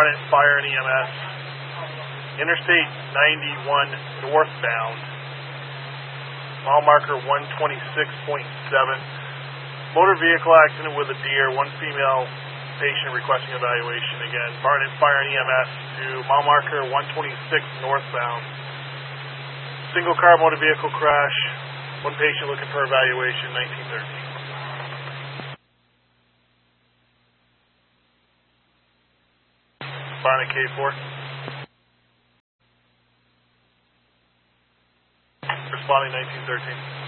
Barnet Fire and EMS. Interstate 91 northbound. Mile marker 126.7. Motor vehicle accident with a deer. One female patient requesting evaluation. Again, Barnet Fire and EMS to mile marker 126 northbound. Single car motor vehicle crash. One patient looking for evaluation, 1913. Barnet K4. Responding 1913.